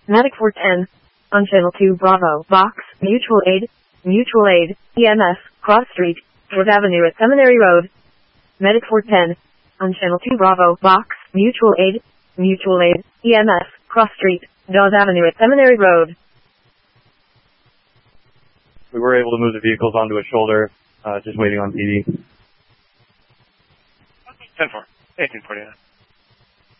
Medic 410. On Channel 2 Bravo, Box, Mutual Aid, EMS, Cross Street, 4th Avenue at Seminary Road. Medic 410. On Channel 2 Bravo, Box, Mutual Aid, EMS, Cross Street, Dawes Avenue at Seminary Road. We were able to move the vehicles onto a shoulder, just waiting on PD. 10-4, 1849.